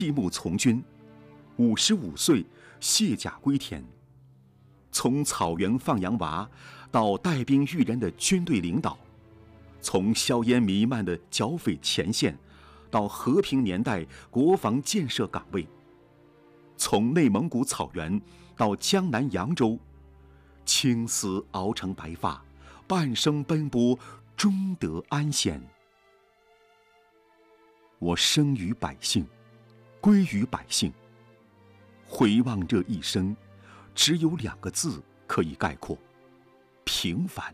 弃幕从军，55岁卸甲归田。从草原放羊娃到带兵育人的军队领导，从硝烟弥漫的剿匪前线到和平年代国防建设岗位，从内蒙古草原到江南扬州，青丝熬成白发，半生奔波，终得安闲。我生于百姓，归于百姓。回望这一生，只有2个字可以概括：平凡。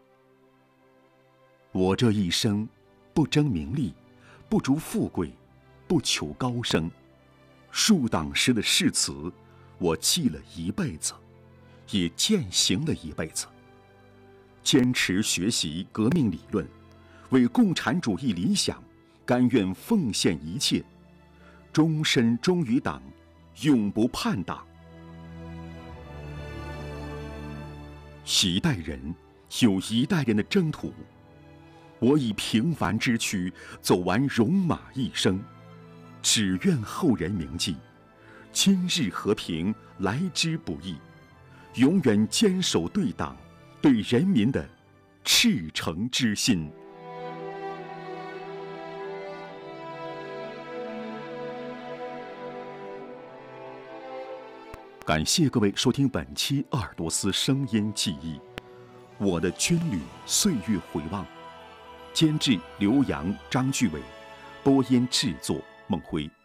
我这一生不争名利，不逐富贵，不求高升。树党时的誓词，我记了一辈子，也践行了一辈子。坚持学习革命理论，为共产主义理想甘愿奉献一切，终身忠于党，永不叛党。一代人有一代人的征途，我以平凡之躯走完戎马一生，只愿后人铭记，今日和平来之不易，永远坚守对党对人民的赤诚之心。感谢各位收听本期鄂尔多斯声音记忆，我的军旅岁月回望。监制刘洋、张巨伟，播音制作孟辉。